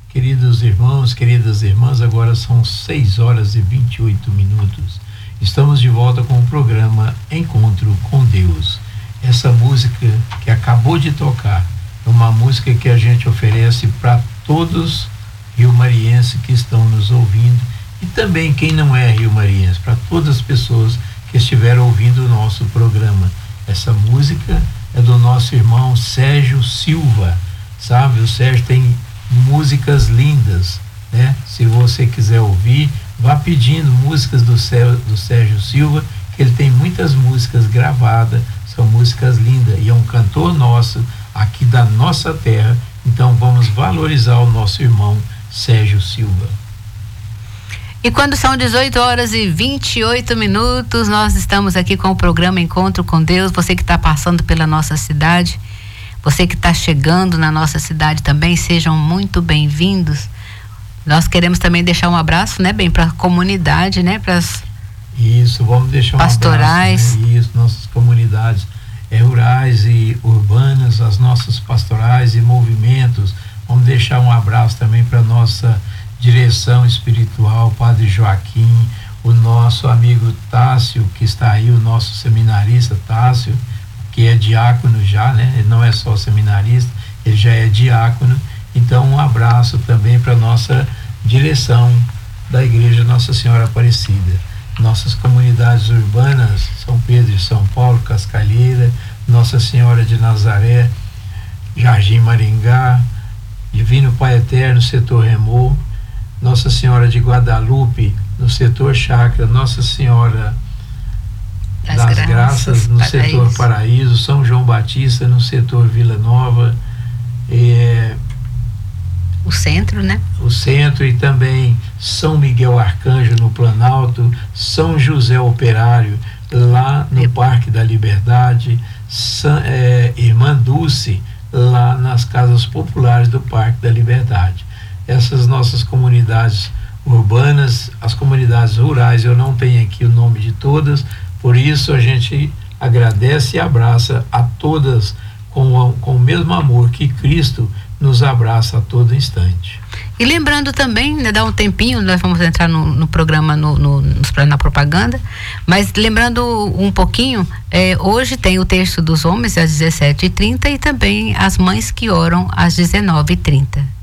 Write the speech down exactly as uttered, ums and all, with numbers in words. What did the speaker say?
Queridos irmãos, queridas irmãs, agora são seis horas e vinte e oito minutos. Estamos de volta com o programa Encontro com Deus. Essa música que acabou de tocar é uma música que a gente oferece para todos rio-marienses que estão nos ouvindo e também quem não é rio-mariense, para todas as pessoas que estiveram ouvindo o nosso programa. Essa música é do nosso irmão Sérgio Silva, sabe? O Sérgio tem músicas lindas, né? Se você quiser ouvir, vá pedindo músicas do, Cé, do Sérgio Silva, que ele tem muitas músicas gravadas, são músicas lindas, e é um cantor nosso, aqui da nossa terra, então vamos valorizar o nosso irmão Sérgio Silva. E quando são dezoito horas e vinte e oito minutos, nós estamos aqui com o programa Encontro com Deus. Você que está passando pela nossa cidade, você que está chegando na nossa cidade também, sejam muito bem-vindos. Nós queremos também deixar um abraço, né, bem, para a comunidade, né, para as Isso, vamos deixar um pastorais. abraço, né? Isso, nossas comunidades é, rurais e urbanas, as nossas pastorais e movimentos. Vamos deixar um abraço também para nossa direção espiritual, Padre Joaquim, o nosso amigo Tássio, que está aí, o nosso seminarista Tássio, que é diácono já, né? Ele não é só seminarista, ele já é diácono. Então, um abraço também para nossa direção da Igreja Nossa Senhora Aparecida. Nossas comunidades urbanas, São Pedro e São Paulo, Cascalheira, Nossa Senhora de Nazaré, Jardim Maringá, Divino Pai Eterno, setor Remor, Nossa Senhora de Guadalupe, no setor Chácara, Nossa Senhora das, das Graças, Graças, no Paraíso. Setor Paraíso, São João Batista, no setor Vila Nova, é, o centro, né? O centro, e também São Miguel Arcanjo, no Planalto, São José Operário, lá no Eu... Parque da Liberdade, San, é, Irmã Dulce, lá nas casas populares do Parque da Liberdade. Essas nossas comunidades urbanas, as comunidades rurais, eu não tenho aqui o nome de todas, por isso a gente agradece e abraça a todas com, com o mesmo amor que Cristo nos abraça a todo instante. E lembrando também, né, dá um tempinho, nós vamos entrar no, no programa, no, no, na propaganda, mas lembrando um pouquinho, é, hoje tem o Terço dos Homens às dezessete e trinta e também as Mães que Oram às dezenove e trinta.